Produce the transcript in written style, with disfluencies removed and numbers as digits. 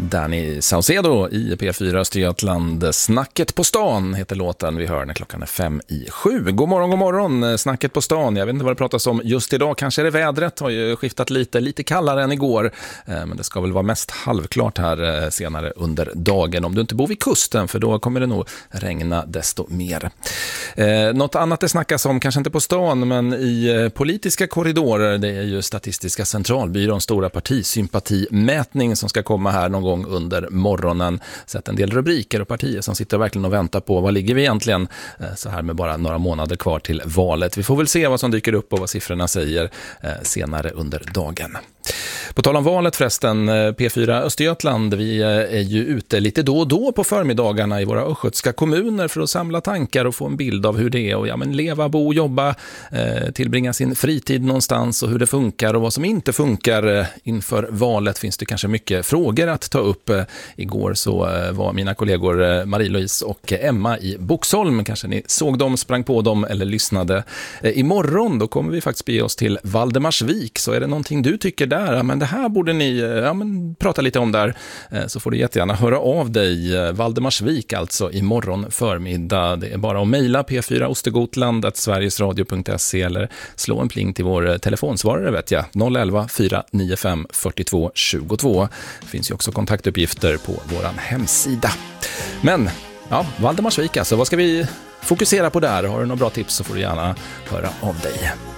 Danny Saucedo i P4 Östergötland. Snacket på stan heter låten vi hör när klockan är 6:55. God morgon, snacket på stan. Jag vet inte vad det pratas om just idag. Kanske är det vädret, har ju skiftat lite kallare än igår. Men det ska väl vara mest halvklart här senare under dagen. Om du inte bor vid kusten, för då kommer det nog regna desto mer. Något annat det snackas om, kanske inte på stan, men i politiska korridorer. Det är ju Statistiska centralbyråns stora partisympatimätning som ska komma här någon gång under morgonen. Sett en del rubriker och partier som sitter verkligen och väntar på vad ligger vi egentligen så här med bara några månader kvar till valet. Vi får väl se vad som dyker upp och vad siffrorna säger senare under dagen. På tal om valet förresten, P4 Östergötland, vi är ju ute lite då och då på förmiddagarna i våra östgötska kommuner för att samla tankar och få en bild av hur det är och leva, bo, jobba, tillbringa sin fritid någonstans och hur det funkar och vad som inte funkar. Inför valet finns det kanske mycket frågor att ta upp. Igår så var mina kollegor Marie-Louise och Emma i Boxholm. Kanske ni såg dem, sprang på dem eller lyssnade. Imorgon då kommer vi faktiskt bege oss till Valdemarsvik. Så är det någonting du tycker där, men det här borde ni prata lite om där, så får du jättegärna höra av dig. Valdemarsvik alltså imorgon förmiddag. Det är bara att mejla p4ostergotland@sverigesradio.se eller slå en pling till vår telefonsvarare vet jag, 011 495 42 22. Det finns ju också kontaktuppgifter på våran hemsida. Men Valdemarsvik alltså, vad ska vi fokusera på där? Har du några bra tips så får du gärna höra av dig.